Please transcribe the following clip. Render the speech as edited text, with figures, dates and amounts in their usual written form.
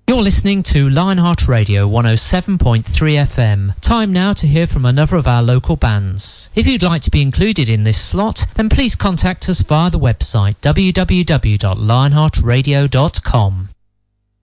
You're listening to Lionheart Radio 107.3 FM. Time now to hear from another of our local bands. If you'd like to be included in this slot, then please contact us via the website www.lionheartradio.com.